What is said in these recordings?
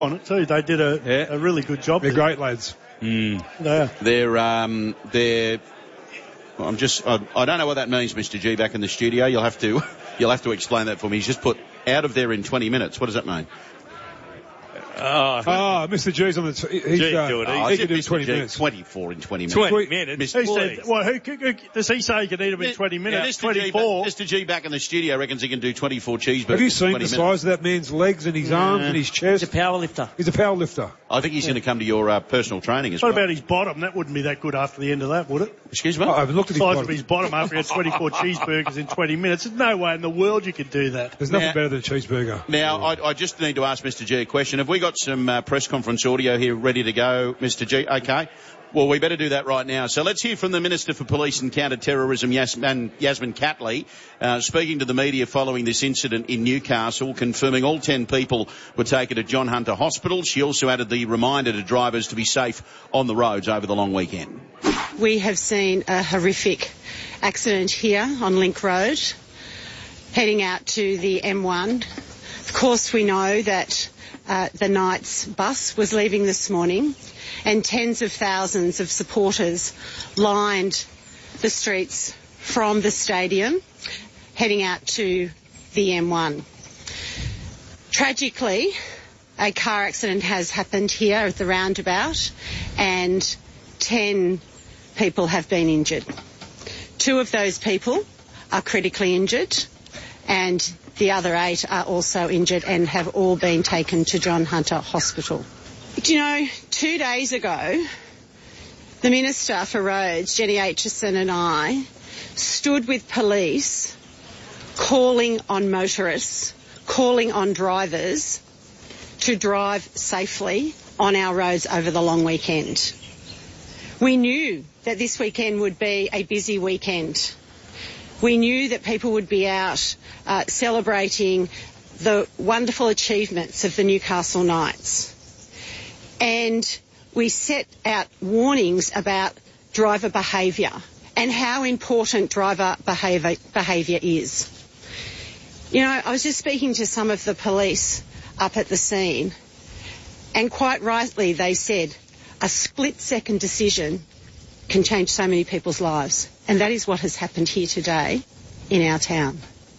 on it too. They did a really good job. They're great lads. Yeah. They're I don't know what that means, Mr. G, back in the studio. You'll have to explain that for me. He's just put out of there in 20 minutes. What does that mean? Mr. G's on the... he can do 20 minutes. 24 in 20 minutes. 20 minutes, Who said, well, who does he say he can eat them in 20 minutes? 24. Mr. G back in the studio reckons he can do 24 cheeseburgers. Have you seen in 20 the minutes. size of that man's legs and his arms and his chest? He's a power lifter. He's a power lifter. I think he's going to come to your personal training as What well. about his bottom? That wouldn't be that good after the end of that, would it? Excuse me? I haven't looked at his Size bottom. of his bottom after he had 24 cheeseburgers in 20 minutes. There's no way in the world you could do that. There's nothing better than a cheeseburger. Now, I just need to ask Mr. G a question. Have we got some press conference audio here ready to go, Mr. G? Okay. Well, we better do that right now. So let's hear from the Minister for Police and Counter-Terrorism, Yasmin Catley, speaking to the media following this incident in Newcastle, confirming all 10 people were taken to John Hunter Hospital. She also added the reminder to drivers to be safe on the roads over the long weekend. We have seen a horrific accident here on Link Road, heading out to the M1. Of course, we know that the Knights bus was leaving this morning, and tens of thousands of supporters lined the streets from the stadium heading out to the M1. Tragically, a car accident has happened here at the roundabout and 10 people have been injured. 2 of those people are critically injured and the other 8 are also injured and have all been taken to John Hunter Hospital. Do you know, 2 days ago, the Minister for Roads, Jenny Aitchison, and I stood with police calling on motorists, calling on drivers to drive safely on our roads over the long weekend. We knew that this weekend would be a busy weekend. We knew that people would be out celebrating the wonderful achievements of the Newcastle Knights. And we set out warnings about driver behaviour and how important driver behaviour is. You know, I was just speaking to some of the police up at the scene, and quite rightly they said a split-second decision can change so many people's lives. And that is what has happened here today in our town.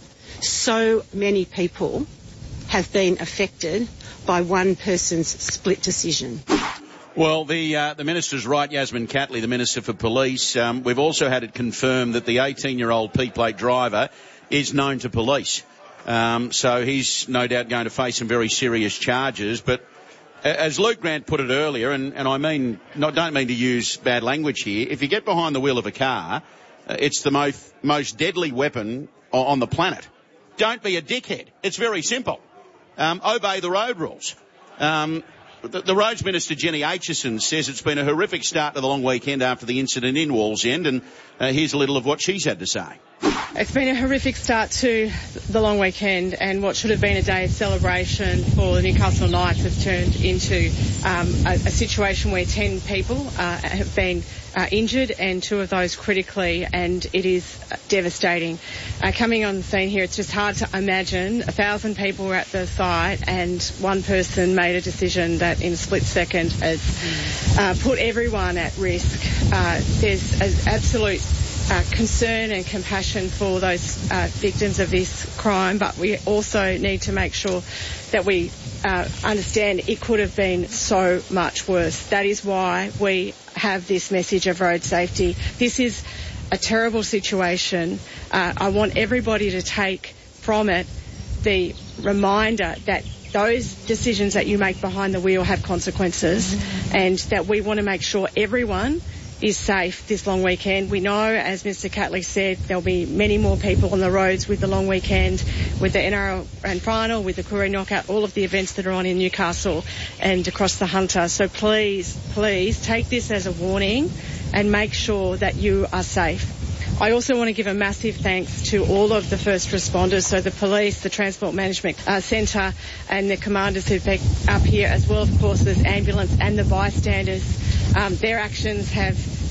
So many people have been affected by one person's split decision. Well, the Minister's right, Yasmin Catley, the Minister for Police. We've also had it confirmed that the 18-year-old P-plate driver is known to police. So he's no doubt going to face some very serious charges. But as Luke Grant put it earlier, and I mean, don't mean to use bad language here, if you get behind the wheel of a car, it's the most deadly weapon on the planet. Don't be a dickhead. It's very simple. Obey the road rules. The Roads Minister, Jenny Aitchison, says it's been a horrific start to the long weekend after the incident in Wallsend, and here's a little of what she's had to say. It's been a horrific start to the long weekend, and what should have been a day of celebration for the Newcastle Knights has turned into a situation where 10 people have been injured and 2 of those critically, and it is devastating. Coming on the scene here, it's just hard to imagine 1,000 people were at the site and one person made a decision that in a split second has put everyone at risk. There's an absolute concern and compassion for those victims of this crime, but we also need to make sure that we understand it could have been so much worse. That is why we have this message of road safety. This is a terrible situation. I want everybody to take from it the reminder that those decisions that you make behind the wheel have consequences, and that we want to make sure everyone is safe this long weekend. We know, as Mr Catley said, there'll be many more people on the roads with the long weekend, with the NRL Grand Final, with the Koori Knockout, all of the events that are on in Newcastle and across the Hunter. So please, please take this as a warning and make sure that you are safe. I also want to give a massive thanks to all of the first responders, so the police, the Transport Management Centre and the commanders who've been up here, as well, of course, as ambulance and the bystanders. Their actions have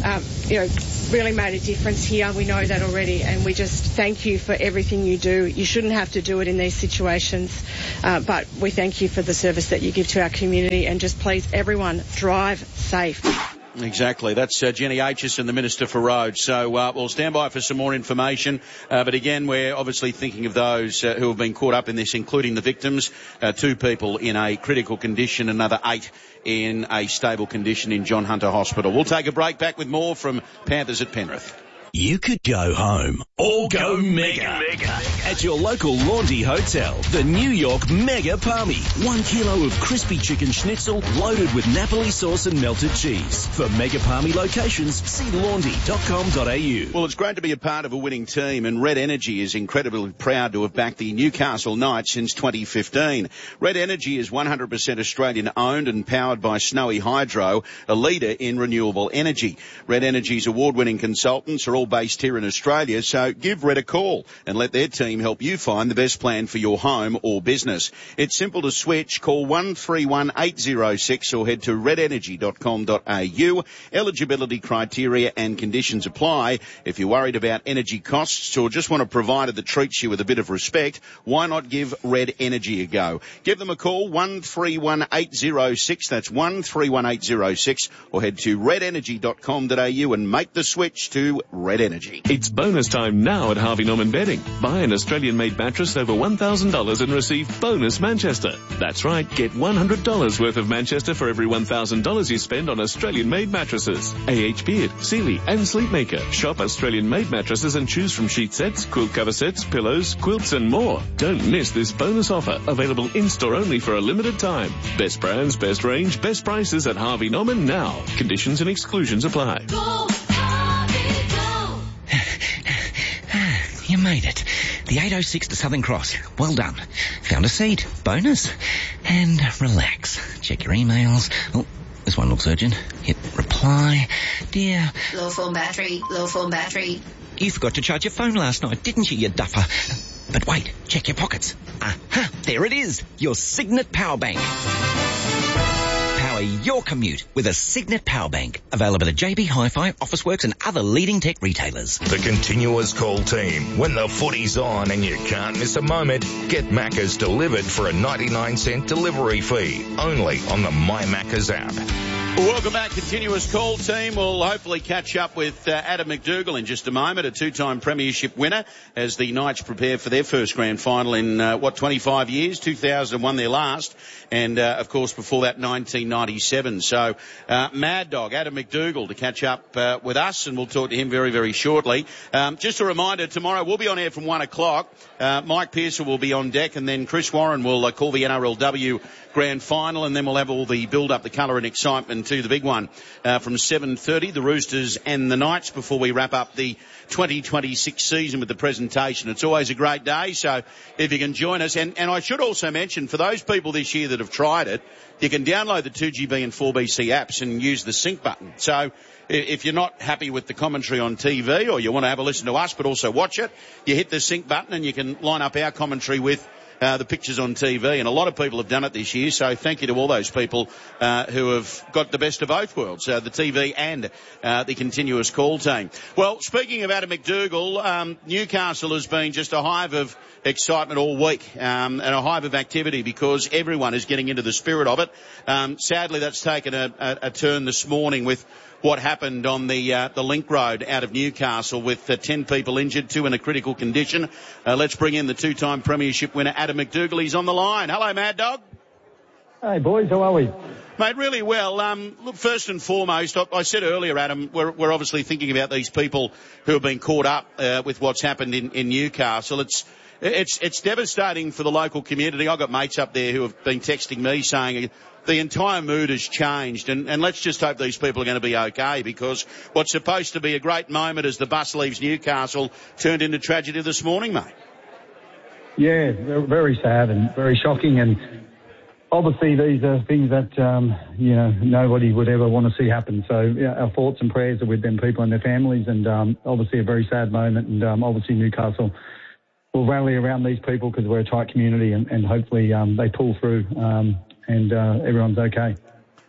really made a difference here. We know that already, and we just thank you for everything you do. You shouldn't have to do it in these situations, but we thank you for the service that you give to our community, and just please, everyone, drive safe. Exactly. That's Jenny Aitchison, the Minister for Roads. So we'll stand by for some more information. But again, we're obviously thinking of those who have been caught up in this, including the victims, 2 people in a critical condition, another 8 in a stable condition in John Hunter Hospital. We'll take a break. Back with more from Panthers at Penrith. You could go home or go mega. At your local Laundy Hotel, the New York Mega Palmy. 1 kilo of crispy chicken schnitzel loaded with Napoli sauce and melted cheese. For Mega Palmy locations, see laundy.com.au. Well, it's great to be a part of a winning team, and Red Energy is incredibly proud to have backed the Newcastle Knights since 2015. Red Energy is 100% Australian owned and powered by Snowy Hydro, a leader in renewable energy. Red Energy's award-winning consultants are all based here in Australia, so give Red a call and let their team help you find the best plan for your home or business. It's simple to switch. Call 131806 or head to redenergy.com.au. Eligibility criteria and conditions apply. If you're worried about energy costs or just want a provider that treats you with a bit of respect, why not give Red Energy a go? Give them a call, 131806. That's 131806, or head to redenergy.com.au and make the switch to Red Energy. It's bonus time now at Harvey Norman Bedding. Buy an Australian-made mattress over $1,000 and receive bonus Manchester. That's right, get $100 worth of Manchester for every $1,000 you spend on Australian-made mattresses. AH Beard, Sealy and Sleepmaker. Shop Australian-made mattresses and choose from sheet sets, quilt cover sets, pillows, quilts and more. Don't miss this bonus offer, available in-store only for a limited time. Best brands, best range, best prices at Harvey Norman now. Conditions and exclusions apply. You made it. The 806 to Southern Cross. Well done. Found a seat. Bonus. And relax. Check your emails. Oh, this one looks urgent. Hit reply. Dear. Low phone battery. Low phone battery. You forgot to charge your phone last night, didn't you, you duffer? But wait, check your pockets. Aha, there it is. Your Signet Power Bank. Power your commute with a Signet Power Bank. Available at JB Hi-Fi, Officeworks and other leading tech retailers. The Continuous Call team. When the footy's on and you can't miss a moment, get Macca's delivered for a 99-cent delivery fee. Only on the My Macca's app. Well, welcome back, Continuous Call team. We'll hopefully catch up with Adam McDougall in just a moment, a 2-time premiership winner, as the Knights prepare for their first grand final in, 25 years? 2001 their last, and, of course, before that, 1997. So, Mad Dog, Adam McDougall, to catch up with us, and we'll talk to him very, very shortly. Just a reminder, tomorrow we'll be on air from 1 o'clock. Mike Pearson will be on deck, and then Chris Warren will call the NRLW grand final, and then we'll have all the build-up, the colour and excitement to the big one from 7:30, the Roosters and the Knights, before we wrap up the 2026 season with the presentation. It's always a great day, so if you can join us. And I should also mention, for those people this year that have tried it, you can download the 2GB and 4BC apps and use the sync button. So if you're not happy with the commentary on TV, or you want to have a listen to us but also watch it, you hit the sync button and you can line up our commentary with the pictures on TV, and a lot of people have done it this year, so thank you to all those people who have got the best of both worlds, the TV and the Continuous Call team. Well, speaking of Adam McDougall, Newcastle has been just a hive of excitement all week, and a hive of activity, because everyone is getting into the spirit of it. Sadly, that's taken a turn this morning with what happened on the Link Road out of Newcastle, with 10 people injured, 2 in a critical condition. Let's bring in the 2-time premiership winner, Adam McDougall. He's on the line. Hello, Mad Dog. Hey, boys. How are we? Mate, really well. Look, first and foremost, I said earlier, Adam, we're obviously thinking about these people who have been caught up with what's happened in Newcastle. It's devastating for the local community. I've got mates up there who have been texting me saying the entire mood has changed, and let's just hope these people are going to be okay, because what's supposed to be a great moment as the bus leaves Newcastle turned into tragedy this morning, mate. Yeah, very sad and very shocking, and obviously these are things that, nobody would ever want to see happen. So yeah, our thoughts and prayers are with them people and their families, and obviously a very sad moment, and obviously Newcastle will rally around these people because we're a tight community, and hopefully they pull through and everyone's okay.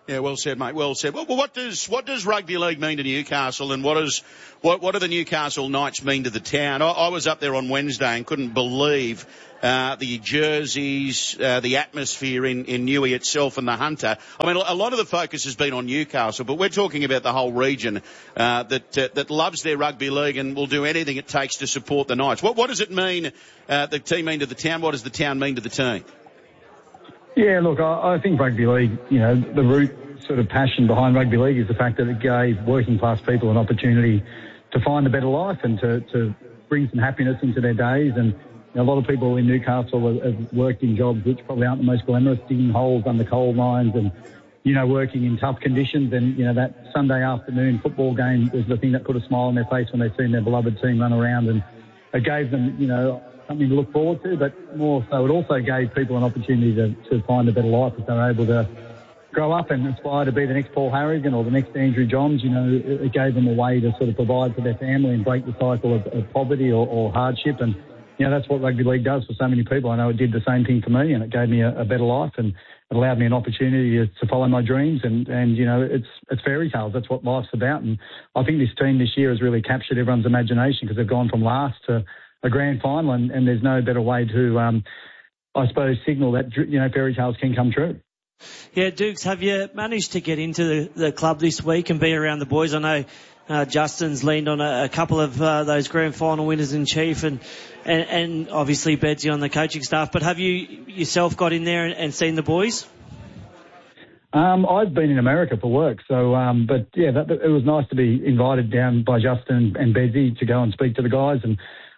Yeah, well said, mate. Well said. Well, what does rugby league mean to Newcastle, and what do the Newcastle Knights mean to the town? I was up there on Wednesday and couldn't believe the jerseys, the atmosphere in Newey itself, and the Hunter. I mean, a lot of the focus has been on Newcastle, but we're talking about the whole region that loves their rugby league and will do anything it takes to support the Knights. What does it mean? The team mean to the town? What does the town mean to the team? Yeah, look, I think rugby league, the root sort of passion behind rugby league is the fact that it gave working class people an opportunity to find a better life and to bring some happiness into their days. And a lot of people in Newcastle have worked in jobs which probably aren't the most glamorous, digging holes under coal mines and, working in tough conditions. And, that Sunday afternoon football game was the thing that put a smile on their face when they seen their beloved team run around, and it gave them, something to look forward to, but more so it also gave people an opportunity to find a better life if they were able to grow up and aspire to be the next Paul Harrigan or the next Andrew Johns. It gave them a way to sort of provide for their family and break the cycle of poverty or hardship. And, that's what rugby league does for so many people. I know it did the same thing for me, and it gave me a better life, and it allowed me an opportunity to follow my dreams. And it's fairy tales. That's what life's about. And I think this team this year has really captured everyone's imagination because they've gone from last to a grand final, and there's no better way to, I suppose, signal that, fairy tales can come true. Yeah, Dukes, have you managed to get into the club this week and be around the boys? I know Justin's leaned on a couple of those grand final winners in chief, and obviously Bedsy on the coaching staff. But have you yourself got in there and seen the boys? I've been in America for work, so but yeah, it was nice to be invited down by Justin and Bedsy to go and speak to the guys, and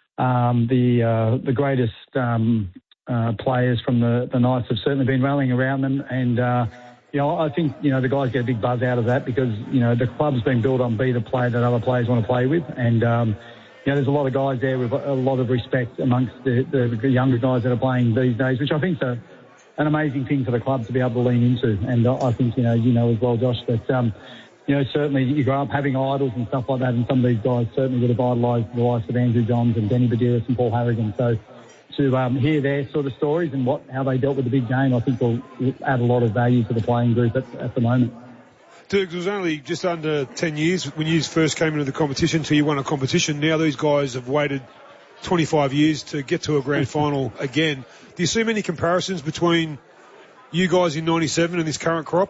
the greatest players from the Knights have certainly been rallying around them, and I think the guys get a big buzz out of that because the club's been built on be the player that other players want to play with, and there's a lot of guys there with a lot of respect amongst the younger guys that are playing these days, which I think is an amazing thing for the club to be able to lean into. And I think as well, Josh, that certainly you grow up having idols and stuff like that, and some of these guys certainly would have idolised the likes of Andrew Johns and Benny Badiris and Paul Harrigan. So to hear their sort of stories and how they dealt with the big game, I think will add a lot of value to the playing group at the moment. Dirk, it was only just under 10 years when you first came into the competition till you won a competition. Now these guys have waited 25 years to get to a grand final again. Do you see many comparisons between you guys in 97 and this current crop?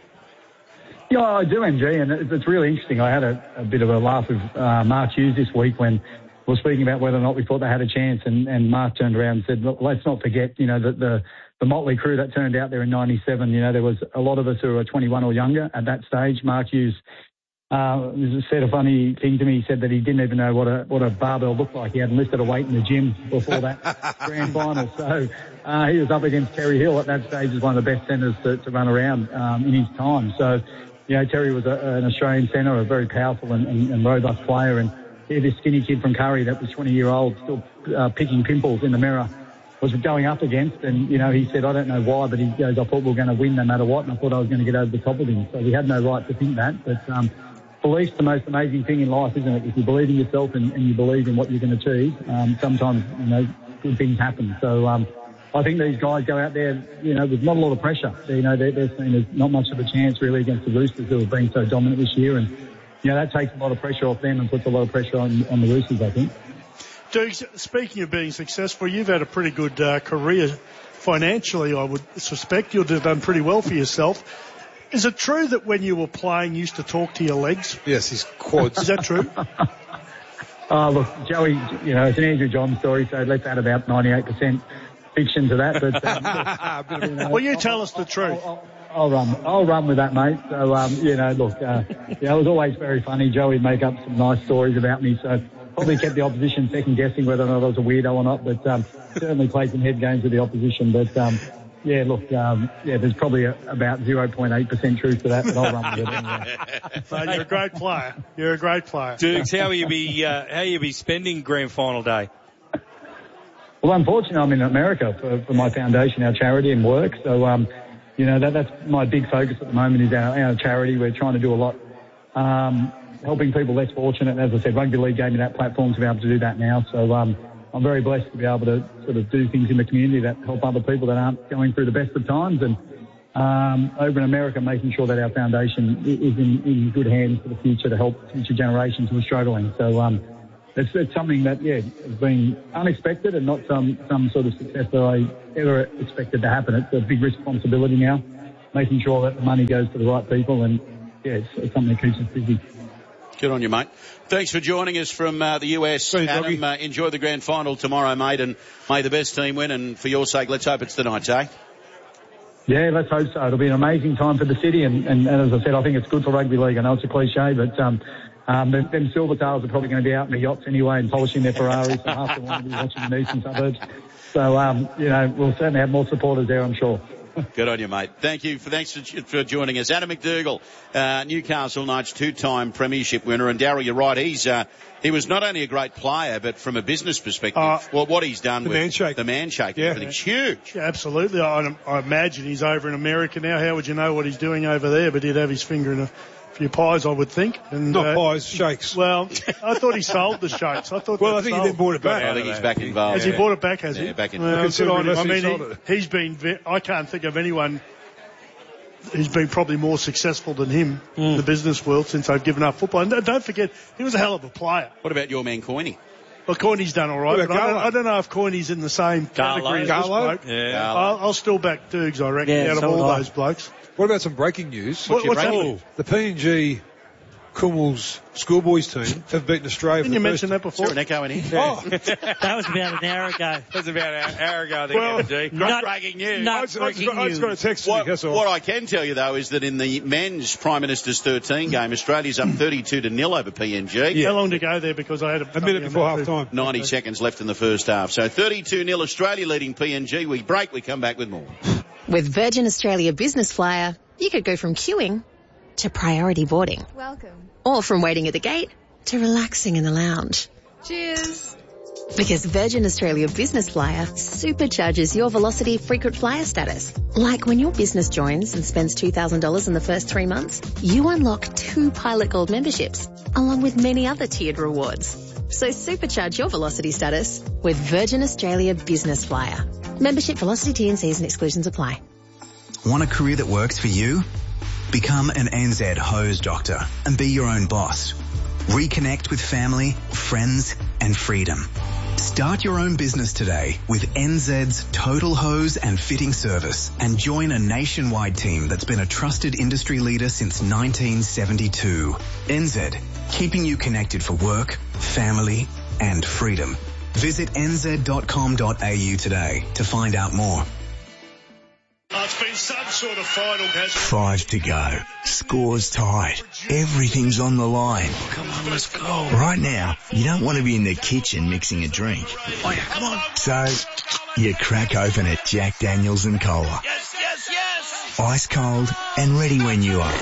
Yeah, I do, MG, and it's really interesting. I had a bit of a laugh with Mark Hughes this week when we were speaking about whether or not we thought they had a chance, and Mark turned around and said, look, let's not forget, that the motley crew that turned out there in 97, there was a lot of us who were 21 or younger at that stage. Mark Hughes said a funny thing to me. He said that he didn't even know what a barbell looked like. He hadn't lifted a weight in the gym before that grand final. So he was up against Terry Hill at that stage as one of the best centres to run around in his time. So, Terry was an Australian centre, a very powerful and robust player. And this skinny kid from Curry that was 20-year-old still picking pimples in the mirror was going up against. And, he said, I don't know why, but he goes, I thought we were going to win no matter what. And I thought I was going to get over the top of him. So we had no right to think that. But belief's the most amazing thing in life, isn't it? If you believe in yourself and you believe in what you're going to achieve, sometimes, good things happen. So I think these guys go out there, with not a lot of pressure. They're seen as not much of a chance really against the Roosters who have been so dominant this year. And, that takes a lot of pressure off them and puts a lot of pressure on the Roosters, I think. Duke, speaking of being successful, you've had a pretty good career financially, I would suspect. You've done pretty well for yourself. Is it true that when you were playing, you used to talk to your legs? Yes, his quads. Is that true? Look, Joey, it's an Andrew John story, so let's add about 98% fiction to that. But well, you tell us the truth. I'll run with that, mate. So, look, it was always very funny. Joey would make up some nice stories about me, so probably kept the opposition second guessing whether or not I was a weirdo or not, but certainly played some head games with the opposition. But there's probably about 0.8% truth to that, but I'll run with it anyway. So you're a great player. You're a great player. Dukes, how you be spending grand final day? Well, unfortunately, I'm in America for my foundation, our charity and work. So, that's my big focus at the moment is our charity. We're trying to do a lot, helping people less fortunate. As I said, rugby league gave me that platform to be able to do that now. So, I'm very blessed to be able to sort of do things in the community that help other people that aren't going through the best of times. And, over in America, making sure that our foundation is in good hands for the future to help future generations who are struggling. So it's something that, has been unexpected and not some sort of success that I ever expected to happen. It's a big responsibility now, making sure that the money goes to the right people, and it's something that keeps us busy. Good on you, mate. Thanks for joining us from the US. Adam, enjoy the grand final tomorrow, mate, and may the best team win. And for your sake, let's hope it's tonight, eh? Yeah, let's hope so. It'll be an amazing time for the city, and as I said, I think it's good for rugby league. I know it's a cliche, but them Silvertails are probably going to be out in the yachts anyway and polishing their Ferraris, so half the one will be watching the eastern suburbs. So, we'll certainly have more supporters there, I'm sure. Good on you, mate. Thanks for joining us. Adam McDougall, Newcastle Knights 2-time premiership winner. And Darryl, you're right. He was not only a great player, but from a business perspective, what he's done with the Manshake, everything's huge. Yeah, absolutely. I imagine he's over in America now. How would you know what he's doing over there? But he'd have his finger in a few pies, I would think. And, not pies, shakes. Well, I thought he sold the shakes. I think he then bought it back. I think he's back involved. Has he bought it back, has he? Yeah, back in. Good on him. I mean, he's been, I can't think of anyone who's been probably more successful than him in the business world since they've given up football. And don't forget, he was a hell of a player. What about your man Coiney? Well, Coiney's done all right, but I don't know if Coiney's in the same category as this bloke. Yeah. I'll still back Dukes, I reckon, out of all those blokes. What about some breaking news? What's happening? The PNG Kummel's schoolboys team have beaten Australia. Didn't you mention that before? Is there an echo in here? Oh. That was about an hour ago. That was about an hour ago, I think, Not breaking news. I just got a text to me, that's all. What I can tell you, though, is that in the men's Prime Minister's 13 game, Australia's up 32-0 over PNG. Yeah. How long to go there? Because I had a minute before half time. 90 seconds left in the first half. So 32-0 Australia leading PNG. We break, we come back with more. With Virgin Australia Business Flyer, you could go from queuing to priority boarding. Welcome. Or from waiting at the gate to relaxing in the lounge. Cheers. Because Virgin Australia Business Flyer supercharges your Velocity frequent flyer status. Like when your business joins and spends $2,000 in the first 3 months, you unlock 2 Pilot Gold memberships, along with many other tiered rewards. So supercharge your Velocity status with Virgin Australia Business Flyer. Membership, Velocity, T&Cs and exclusions apply. Want a career that works for you? Become an NZ hose doctor and be your own boss. Reconnect with family, friends, and freedom. Start your own business today with NZ's Total Hose and Fitting Service and join a nationwide team that's been a trusted industry leader since 1972. NZ, keeping you connected for work, family, and freedom. Visit nz.com.au today to find out more. It's been some sort of final, hasn't it? 5 to go. Score's tied. Everything's on the line. Come on, let's go. Right now, you don't want to be in the kitchen mixing a drink. Oh, yeah, come on. So, you crack open a Jack Daniels and Cola. Yes, yes, yes. Ice cold and ready when you are.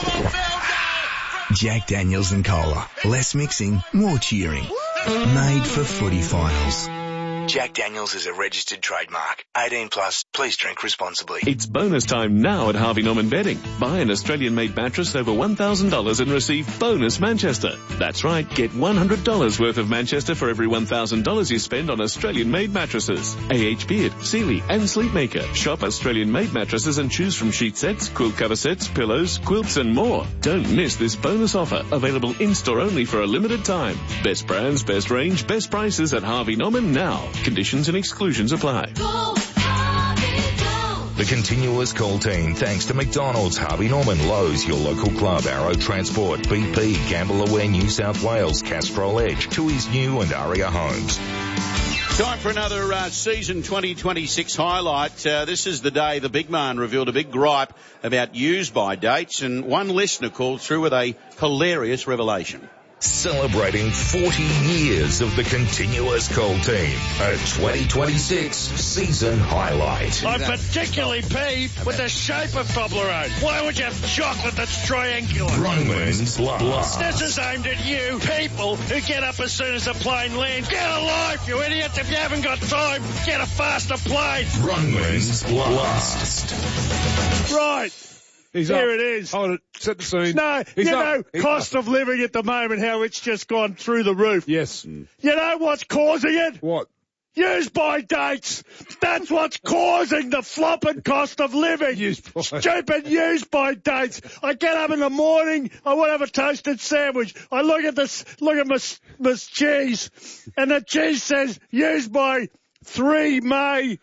Jack Daniels and Cola. Less mixing, more cheering. Made for footy finals. Jack Daniels is a registered trademark. 18 plus. Please drink responsibly. It's bonus time now at Harvey Norman Bedding. Buy an Australian-made mattress over $1,000 and receive bonus Manchester. That's right. Get $100 worth of Manchester for every $1,000 you spend on Australian-made mattresses. AH Beard, Sealy and Sleepmaker. Shop Australian-made mattresses and choose from sheet sets, quilt cover sets, pillows, quilts and more. Don't miss this bonus offer. Available in-store only for a limited time. Best brands, best range, best prices at Harvey Norman now. Conditions and exclusions apply. The continuous call team thanks to McDonald's, Harvey Norman, Lowe's, your local club, Arrow Transport, BP, Gamble Aware New South Wales, Castrol Edge, Tui's New and Aria Homes. Time for another season 2026 highlight. This is the day the big man revealed a big gripe about use-by dates, and one listener called through with a hilarious revelation. Celebrating 40 years of the continuous call team. A 2026 season highlight. I'm particularly peeved with the shape of Toblerone. Why would you have chocolate that's triangular? Rumman's Blast. This is aimed at you people who get up as soon as the plane lands. Get a life, you idiots. If you haven't got time, get a faster plane. Rumman's Blast. Right. Here it is. Hold it. Set the scene. No, cost of living at the moment, how it's just gone through the roof. Yes. You know what's causing it? What? Use-by dates. That's what's causing the flopping cost of living. Stupid use-by dates. I get up in the morning, I want to have a toasted sandwich. I look at my cheese, and the cheese says use by 3 May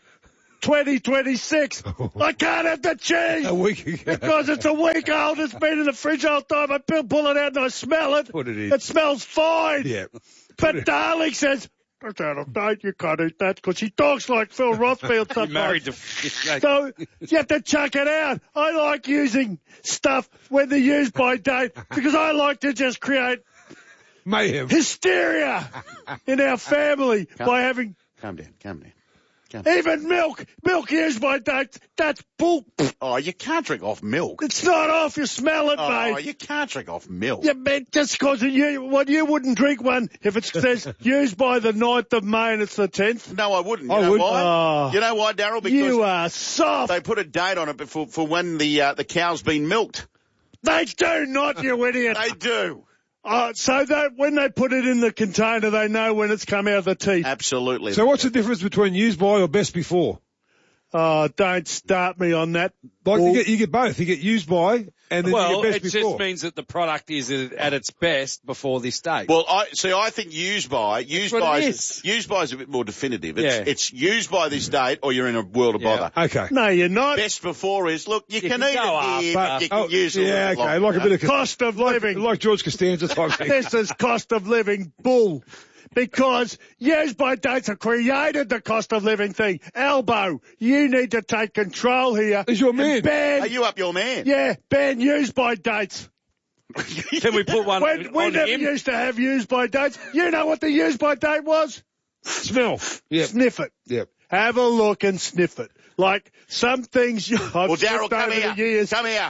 2026. I can't have the cheese. A week ago. Because it's a week old. It's been in the fridge all the time. I pull it out and I smell it. Put it in. It smells fine. Yeah. But Darling says, "That's out of date. You can't eat that," because she talks like Phil Rothfield sometimes. Married to... So you have to chuck it out. I like using stuff when they're used by date because I like to just create mayhem, hysteria in our family by having... Calm down. Even milk used by date, that's bull. Oh, you can't drink off milk. It's not off, you smell it, mate. Oh, you can't drink off milk. Yeah, man, just because you wouldn't drink one if it says used by the 9th of May and it's the 10th. No, I wouldn't. I You know would. why? Oh. You know why, Daryl? Because You are soft. they put a date on it for when the cow's been milked. They do not, you idiot. They do. So that when they put it in the container, they know when it's come out of the teeth. Absolutely. So what's the difference between used by or best before? Don't start me on that. Like you get both. You get used by and then you get best before. It just means that the product is at its best before this date. Well, I think used by is a bit more definitive. It's used by this date or you're in a world of bother. Okay. No, you're not. Best before is, look, you can can eat go it here, but you can use it yeah, okay. Like a bit of cost of living. Like George Costanza type thing. This is cost of living bull. Because used by dates have created the cost of living thing. Albo, you need to take control here. Is your man? Are you up your man? Yeah, ban used by dates. Can we put one We on never him? used to have used by dates. You know what the used by date was? Smell. Yep. Sniff it. Yep. Have a look and sniff it. Like some things I've Well, Daryl, sniffed over the years. Come here.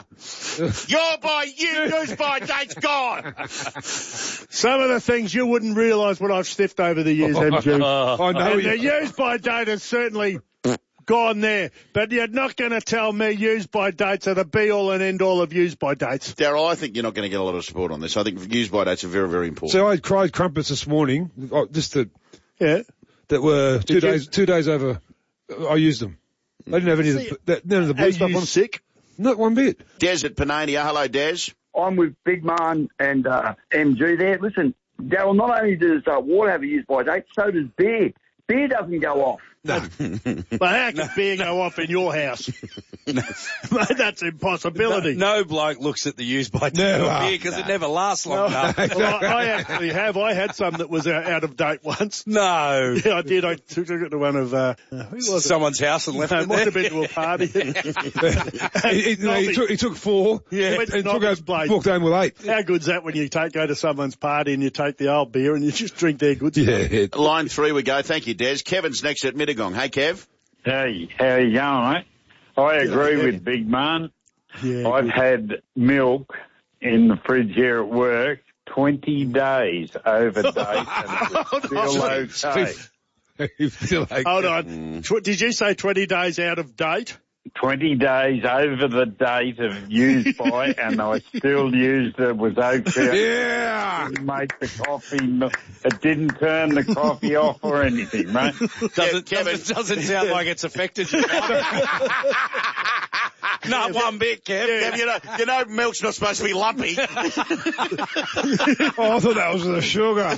Used by date's gone. Some of the things you wouldn't realise what I've sniffed over the years, MG. I know. And the used by date has certainly gone there. But you're not going to tell me used by dates are the be-all and end-all of used by dates. Daryl, I think you're not going to get a lot of support on this. I think used by dates are very, very important. So I cried crumpets this morning, that were 2 days over. I used them. I didn't have any none of the blue stuff on. Sick? Not one bit. Des at Panania. Hello, Des. I'm with Big Man and MG there. Listen, Daryl, not only does water have a use by date, so does beer. Beer doesn't go off. No. But how can beer go off in your house? That's an impossibility. No bloke looks at the use by date of beer because it never lasts long enough. Well, I actually have. I had some that was out of date once. No. Yeah, I did. I took it to one of who was someone's house and left it it. Might there. have been to a party. He took 4 and walked home with 8. How good's that when you go to someone's party and you take the old beer and you just drink their good stuff? Yeah. Line 3 we go. Thank you, Des. Kevin's next at Mittagong. Hey, Kev. Hey, how you going, mate? I agree with Big Man. Yeah, I've had milk in the fridge here at work 20 days over date and it's still okay. Hold on. Did you say 20 days out of date? 20 days over the date of used by, and I still used it, was okay. Yeah! It didn't make the coffee, it didn't turn the coffee off or anything, mate. Doesn't sound like it's affected you. Not one bit, Kev. Kev, you know milk's not supposed to be lumpy. I thought that was the sugar.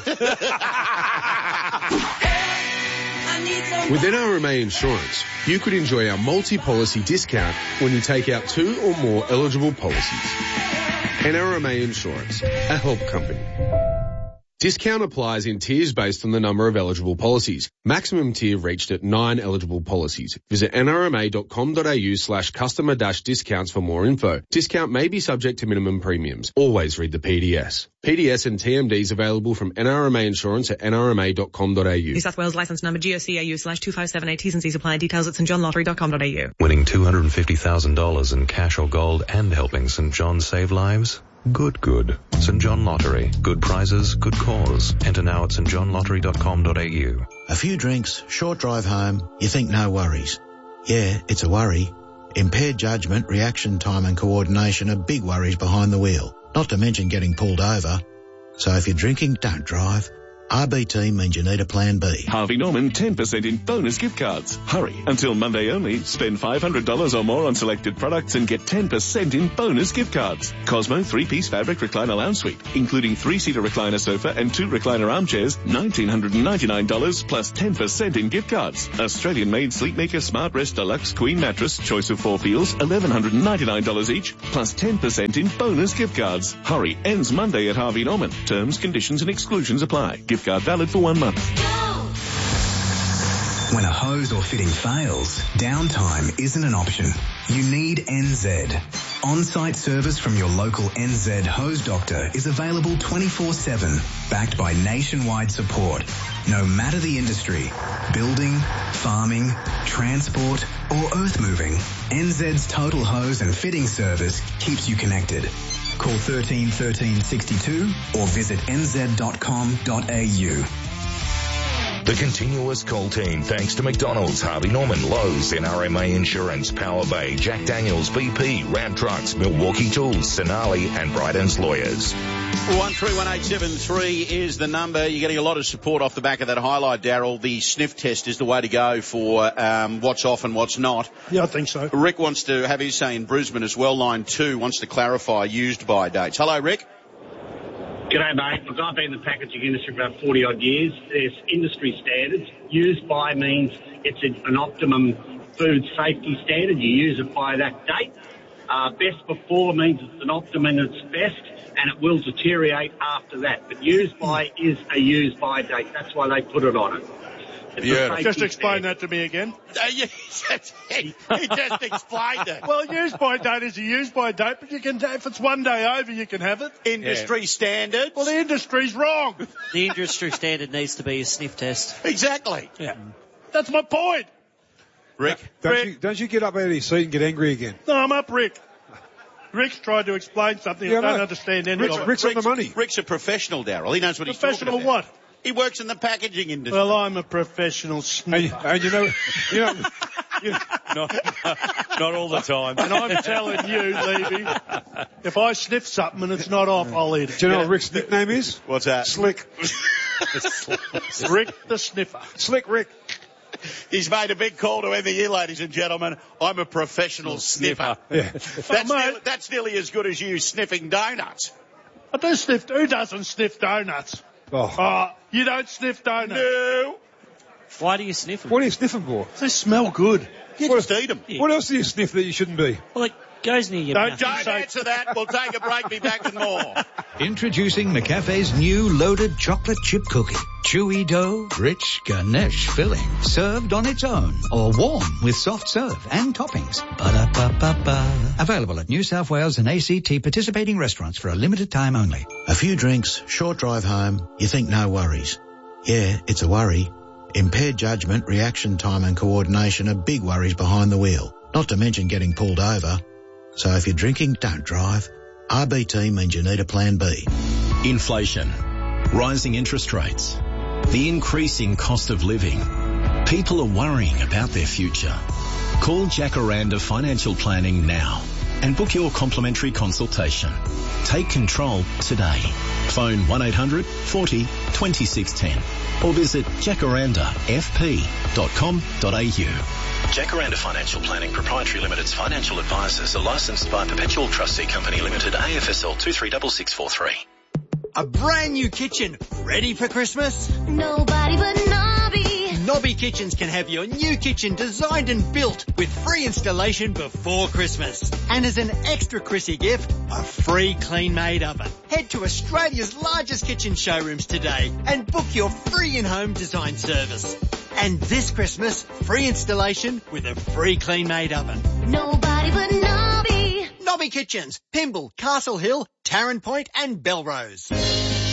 With NRMA Insurance, you could enjoy our multi-policy discount when you take out 2 or more eligible policies. NRMA Insurance, a help company. Discount applies in tiers based on the number of eligible policies. Maximum tier reached at 9 eligible policies. Visit nrma.com.au/customer-discounts for more info. Discount may be subject to minimum premiums. Always read the PDS. PDS and TMDs available from NRMA Insurance at nrma.com.au. New South Wales licence number GOCAU/257A. T's and C's apply. Details at stjohnlottery.com.au. Winning $250,000 in cash or gold and helping St John save lives? Good. St John Lottery. Good prizes, good cause. Enter now at stjohnlottery.com.au. A few drinks, short drive home, you think no worries. Yeah, it's a worry. Impaired judgment, reaction time and coordination are big worries behind the wheel, not to mention getting pulled over. So if you're drinking, don't drive. RBT means you need a plan B. Harvey Norman 10% in bonus gift cards. Hurry, until Monday only. Spend $500 or more on selected products and get 10% in bonus gift cards. Cosmo 3-piece fabric recliner lounge suite, including 3-seater recliner sofa and 2 recliner armchairs, $1,999 plus 10% in gift cards. Australian-made Sleepmaker Smart Rest Deluxe Queen Mattress, choice of 4 feels, $1,199 each, plus 10% in bonus gift cards. Hurry, ends Monday at Harvey Norman. Terms, conditions and exclusions apply. Gift card valid for 1 month. When a hose or fitting fails, downtime isn't an option. You need NZ. On-site service from your local NZ hose doctor is available 24/7, backed by nationwide support. No matter the industry, building, farming, transport or earth moving, NZ's total hose and fitting service keeps you connected. Call 13 13 62 or visit nz.com.au. The continuous call team thanks to McDonald's, Harvey Norman, Lowe's, NRMA Insurance, Power Bay, Jack Daniels, BP, Ram Trucks, Milwaukee Tools, Sonali and Brydon's Lawyers. 131873 is the number. You're getting a lot of support off the back of that highlight, Daryl. The sniff test is the way to go for what's off and what's not. Yeah, I think so. Rick wants to have his say in Brisbane as well. Line 2 wants to clarify used by dates. Hello, Rick. G'day, mate. Look, I've been in the packaging industry for about 40-odd years. There's industry standards. Used by means it's an optimum food safety standard. You use it by that date. Best before means it's an optimum and it's best, and it will deteriorate after that. But used by is a used by date. That's why they put it on it. Yeah. Just explain that to me again. He just explained it. Well, used by date is a used by date, but you can, if it's 1 day over, you can have it. Industry standards. Well, the industry's wrong. The industry standard needs to be a sniff test. Exactly. Yeah. That's my point. Rick. Don't you get up out of your seat and get angry again? No, I'm up, Rick. Rick's tried to explain something. I don't understand any of it. Rick's on the money. Rick's a professional, Daryl. He knows what he's talking about. Professional what? He works in the packaging industry. Well, I'm a professional sniffer. And you know, not all the time. And I'm telling you, Levy, if I sniff something and it's not off, I'll eat it. Do you know what Rick's nickname is? What's that? Slick. Rick the Sniffer. Slick Rick. He's made a big call to end the year, ladies and gentlemen. I'm a professional sniffer. Yeah. That's nearly as good as you sniffing donuts. I do sniff. Who doesn't sniff donuts? Oh. You don't sniff donuts? No. Why do you sniff them? What are you sniffing for? They smell good. You just eat them. What else do you sniff that you shouldn't be? Well, it goes near your mouth. Don't answer that. We'll take a break. Be back with more. Introducing McCafe's new loaded chocolate chip cookie. Chewy dough, rich Ganesh filling, served on its own or warm with soft serve and toppings. Ba-da-ba-ba-ba. Available at New South Wales and ACT participating restaurants for a limited time only. A few drinks, short drive home, you think no worries. Yeah, it's a worry. Impaired judgment, reaction time and coordination are big worries behind the wheel, not to mention getting pulled over. So if you're drinking, don't drive. RBT means you need a plan B. Inflation, rising interest rates, the increasing cost of living. People are worrying about their future. Call Jacaranda Financial Planning now and book your complimentary consultation. Take control today. Phone 1800 40 2610 or visit jacarandafp.com.au. Jacaranda Financial Planning Proprietary Limited's financial advisors are licensed by Perpetual Trustee Company Limited, AFSL 236643. A brand new kitchen, ready for Christmas? Nobody but Nobby. Nobby Kitchens can have your new kitchen designed and built with free installation before Christmas. And as an extra Chrissy gift, a free clean-made oven. Head to Australia's largest kitchen showrooms today and book your free in-home design service. And this Christmas, free installation with a free clean-made oven. Nobody but Nobby. Nobby Kitchens, Pymble, Castle Hill, Tarrant Point and Belrose.